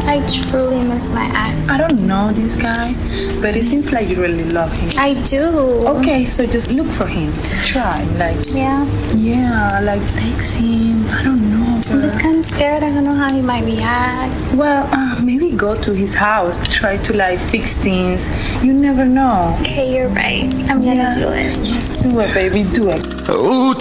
I truly miss my ex. I don't know this guy, but it seems like you really love him. I do. Okay, so just look for him. Try, Yeah. like text him. I don't know. I'm just kind of scared. I don't know how he might react. Well, maybe go to his house. Try to like fix things. You never know. Okay, you're right. I'm gonna do it. Just do it, baby. Do it. Ooh,